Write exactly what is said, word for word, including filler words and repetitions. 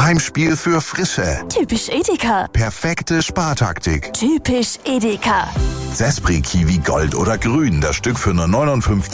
Heimspiel für Frische. Typisch Edeka. Perfekte Spartaktik. Typisch Edeka. Zespri Kiwi Gold oder Grün, das Stück für nur neunundfünfzig